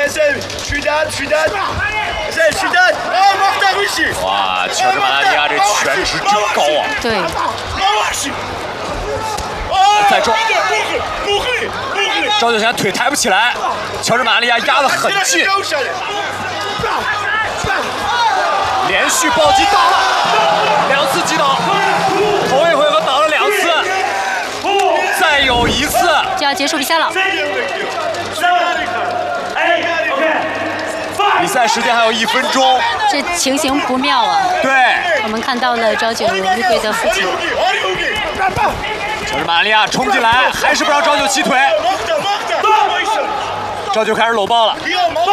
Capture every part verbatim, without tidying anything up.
哇，乔治马拉尼亚这拳值真高啊！ 对。 再撞，赵九贤腿抬不起来，乔治马拉尼亚压得很近，连续暴击打了两次击倒，头一回合打了两次，再有一次就要结束比赛了。 比赛时间还有一分钟， 这情形不妙啊！ 对， 我们看到了朝九玉贵的父亲。 乔治马拉尼亚冲进来，还是不让赵九起腿。赵九开始搂抱了。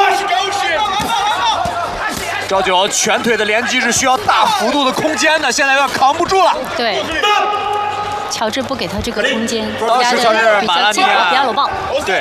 赵九拳腿的连击是需要大幅度的空间的，现在有点扛不住了。 对，乔治不给他这个空间， 当时乔治马拉尼亚比较搂抱。 对。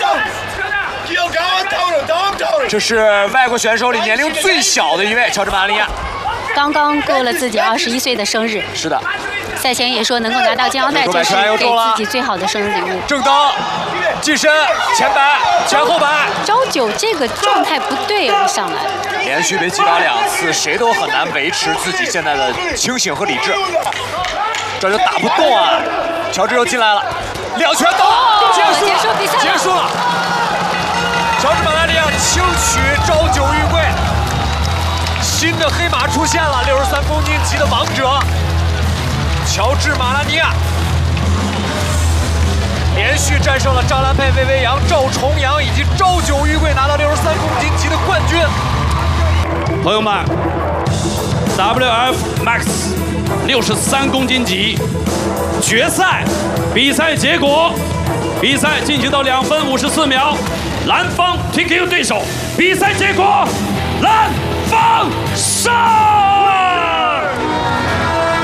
这是外国选手里年龄最小的一位，乔治马拉尼亚。 刚刚过了自己二十一岁的生日。 是的。 赛前也说能够拿到金腰带，这是给自己最好的生日礼物。 正蹬、近身、前摆、前后摆。 朝九这个状态不对啊，上来连续被击倒两次，谁都很难维持自己现在的清醒和理智。这就打不动啊！乔治又进来了，两拳倒，结束了， 结束比赛， 结束了。乔治马拉尼亚轻取朝九玉贵，新的黑马出现了，六十三公斤级的王者。乔治马拉尼亚连续战胜了张兰佩、魏微扬、赵重阳以及朝九玉贵，拿到六十三公斤级的冠军。 朋友们 ，W F Max 六十三公斤级决赛比赛结果，比赛进行到两分五十四秒，蓝方 T K O 对手，比赛结果蓝方胜。